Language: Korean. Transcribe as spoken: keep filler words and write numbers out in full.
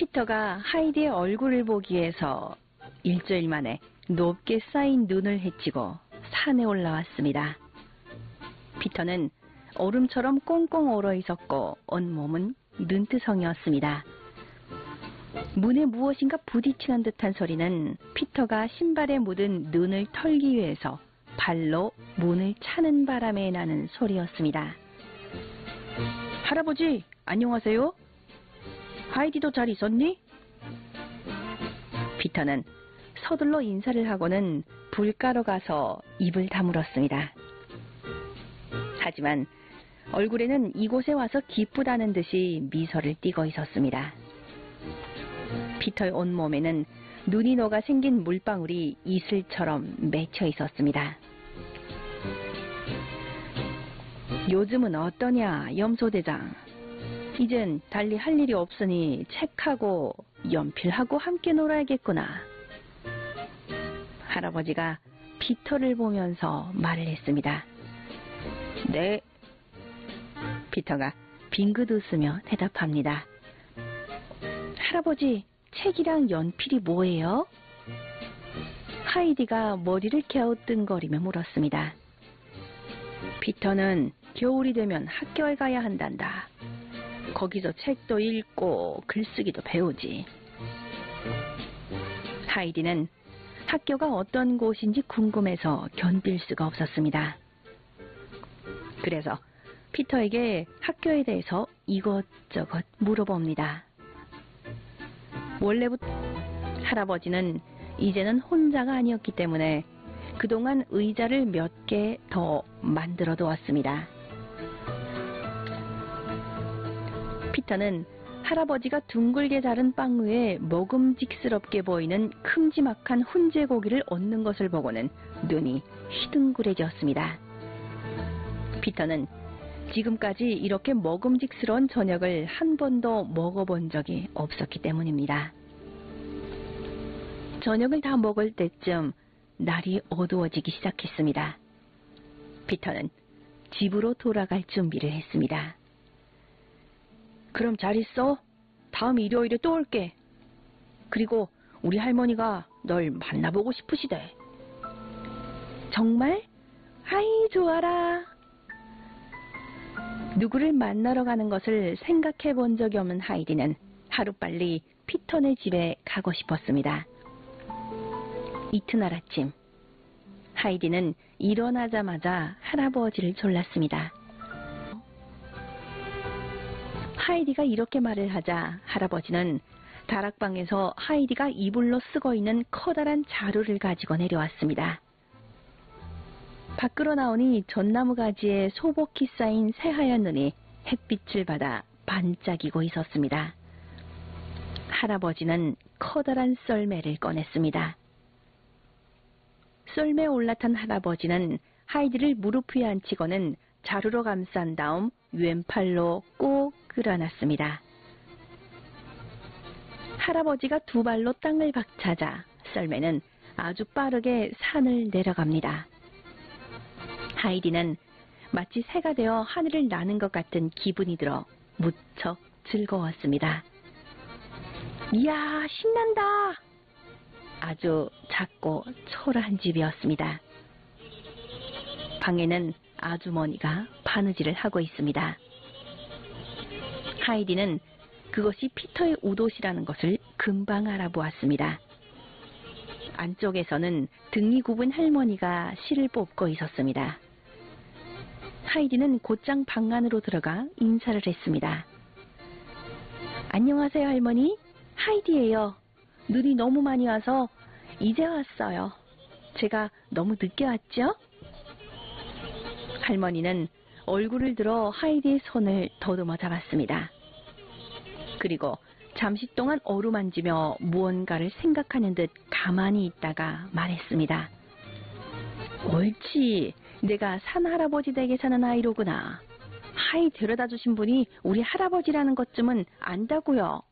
피터가 하이디의 얼굴을 보기 위해서 일주일 만에 높게 쌓인 눈을 헤치고 산에 올라왔습니다. 피터는 얼음처럼 꽁꽁 얼어 있었고 온몸은 눈두성이었습니다. 문에 무엇인가 부딪히는 듯한 소리는 피터가 신발에 묻은 눈을 털기 위해서 발로 문을 차는 바람에 나는 소리였습니다. 할아버지, 안녕하세요? 하이디도 잘 있었니? 피터는 서둘러 인사를 하고는 불가로 가서 입을 다물었습니다. 하지만 얼굴에는 이곳에 와서 기쁘다는 듯이 미소를 띠고 있었습니다. 피터의 온몸에는 눈이 녹아 생긴 물방울이 이슬처럼 맺혀 있었습니다. 요즘은 어떠냐, 염소대장. 이젠 달리 할 일이 없으니 책하고 연필하고 함께 놀아야겠구나. 할아버지가 피터를 보면서 말을 했습니다. 네. 피터가 빙긋 웃으며 대답합니다. 할아버지, 책이랑 연필이 뭐예요? 하이디가 머리를 갸우뚱거리며 물었습니다. 피터는 겨울이 되면 학교에 가야 한단다. 거기서 책도 읽고 글쓰기도 배우지. 하이디는 학교가 어떤 곳인지 궁금해서 견딜 수가 없었습니다. 그래서 피터에게 학교에 대해서 이것저것 물어봅니다. 원래부터 할아버지는 이제는 혼자가 아니었기 때문에 그동안 의자를 몇 개 더 만들어 두었습니다. 피터는 할아버지가 둥글게 자른 빵 위에 먹음직스럽게 보이는 큼지막한 훈제고기를 얹는 것을 보고는 눈이 휘둥그레졌습니다. 피터는 지금까지 이렇게 먹음직스러운 저녁을 한 번도 먹어본 적이 없었기 때문입니다. 저녁을 다 먹을 때쯤 날이 어두워지기 시작했습니다. 피터는 집으로 돌아갈 준비를 했습니다. 그럼 잘 있어. 다음 일요일에 또 올게. 그리고 우리 할머니가 널 만나보고 싶으시대. 정말? 아이, 좋아라. 누구를 만나러 가는 것을 생각해 본 적이 없는 하이디는 하루빨리 피터네 집에 가고 싶었습니다. 이튿날 아침, 하이디는 일어나자마자 할아버지를 졸랐습니다. 하이디가 이렇게 말을 하자 할아버지는 다락방에서 하이디가 이불로 쓰고 있는 커다란 자루를 가지고 내려왔습니다. 밖으로 나오니 전나무 가지에 소복히 쌓인 새하얀 눈이 햇빛을 받아 반짝이고 있었습니다. 할아버지는 커다란 썰매를 꺼냈습니다. 썰매에 올라탄 할아버지는 하이디를 무릎 위에 앉히고는 자루로 감싼 다음 왼팔로 꼭 끌어놨습니다. 할아버지가 두 발로 땅을 박차자 썰매는 아주 빠르게 산을 내려갑니다. 하이디는 마치 새가 되어 하늘을 나는 것 같은 기분이 들어 무척 즐거웠습니다. 이야, 신난다! 아주 작고 초라한 집이었습니다. 방에는 아주머니가 바느질을 하고 있습니다. 하이디는 그것이 피터의 옷옷이라는 것을 금방 알아보았습니다. 안쪽에서는 등이 굽은 할머니가 실을 뽑고 있었습니다. 하이디는 곧장 방 안으로 들어가 인사를 했습니다. 안녕하세요, 할머니. 하이디예요. 눈이 너무 많이 와서 이제 왔어요. 제가 너무 늦게 왔죠? 할머니는 얼굴을 들어 하이디의 손을 더듬어 잡았습니다. 그리고 잠시 동안 어루만지며 무언가를 생각하는 듯 가만히 있다가 말했습니다. 옳지, 내가 산 할아버지 댁에 사는 아이로구나. 하이 데려다 주신 분이 우리 할아버지라는 것쯤은 안다고요.